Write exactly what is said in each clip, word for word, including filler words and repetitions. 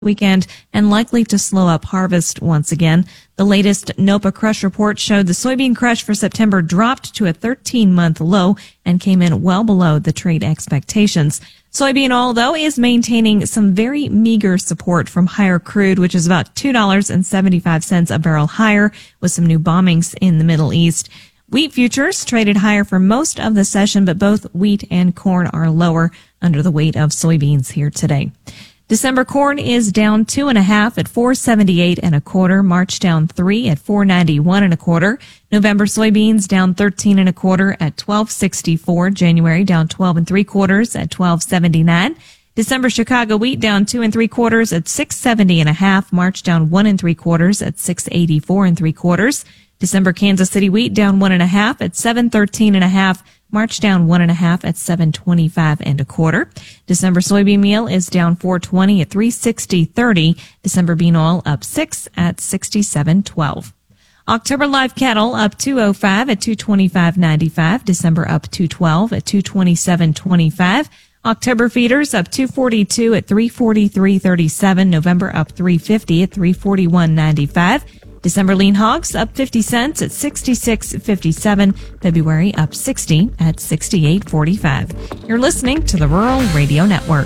weekend and likely to slow up harvest once again. The latest NOPA crush report showed the soybean crush for September dropped to a thirteen-month low and came in well below the trade expectations. Soybean oil, though, is maintaining some very meager support from higher crude, which is about two dollars and seventy-five cents a barrel higher, with some new bombings in the Middle East. Wheat futures traded higher for most of the session, but both wheat and corn are lower under the weight of soybeans here today. December corn is down two and a half at four seventy-eight and a quarter. March down three at four ninety-one and a quarter. November soybeans down thirteen and a quarter at twelve sixty-four. January down twelve and three quarters at twelve seventy-nine. December Chicago wheat down two and three quarters at six seventy and a half. March down one and three quarters at six eighty-four and three quarters. December Kansas City wheat down one and a half at seven thirteen and a half. March down one and a half at seven twenty-five and a quarter. December soybean meal is down four twenty at three sixty thirty. December bean oil up six at sixty-seven twelve. October live cattle up two oh five at two twenty-five ninety-five. December up two twelve at two twenty-seven twenty-five. October feeders up two forty-two at three forty-three thirty-seven. November up three fifty at three forty-one ninety-five. December lean hogs up fifty cents at sixty-six fifty-seven. February up sixty at sixty-eight forty-five. You're listening to the Rural Radio Network.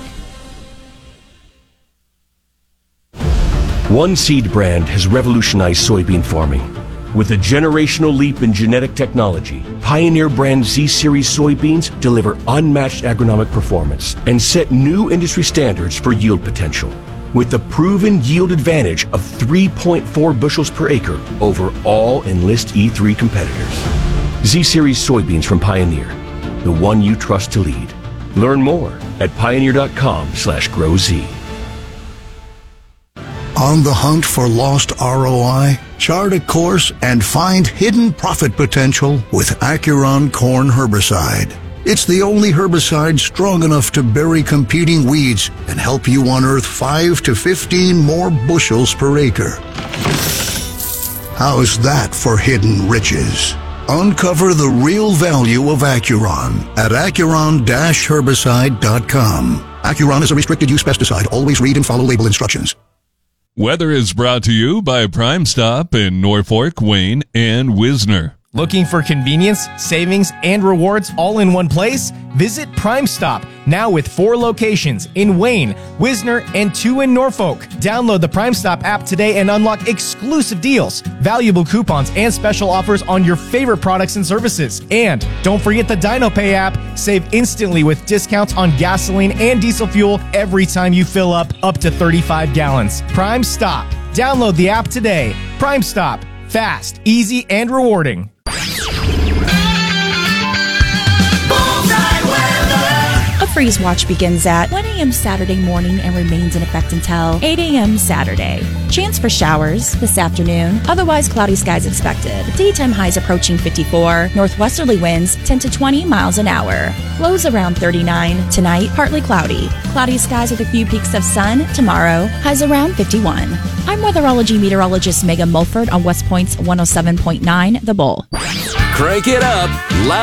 One seed brand has revolutionized soybean farming. With a generational leap in genetic technology, Pioneer brand Z-Series soybeans deliver unmatched agronomic performance and set new industry standards for yield potential. With the proven yield advantage of three point four bushels per acre over all Enlist E three competitors. Z-Series soybeans from Pioneer, the one you trust to lead. Learn more at pioneer.com slash grow Z. On the hunt for lost R O I? Chart a course and find hidden profit potential with Acuron Corn Herbicide. It's the only herbicide strong enough to bury competing weeds and help you unearth five to fifteen more bushels per acre. How's that for hidden riches? Uncover the real value of Acuron at acuron dash herbicide dot com. Acuron is a restricted use pesticide. Always read and follow label instructions. Weather is brought to you by Prime Stop in Norfolk, Wayne, and Wisner. Looking for convenience, savings, and rewards all in one place? Visit Prime Stop, now with four locations in Wayne, Wisner, and two in Norfolk. Download the Prime Stop app today and unlock exclusive deals, valuable coupons, and special offers on your favorite products and services. And don't forget the DinoPay app. Save instantly with discounts on gasoline and diesel fuel every time you fill up up to thirty-five gallons. Prime Stop. Download the app today. Prime Stop. Fast, easy, and rewarding. A freeze watch begins at one a.m. Saturday morning and remains in effect until eight a.m. Saturday. Chance for showers this afternoon. Otherwise, cloudy skies expected. Daytime highs approaching fifty-four. Northwesterly winds ten to twenty miles an hour. Lows around thirty-nine. Tonight, partly cloudy. Cloudy skies with a few peaks of sun. Tomorrow, highs around fifty-one. I'm weatherology meteorologist Megan Mulford on West Point's one oh seven point nine The Bull. Crank it up loud.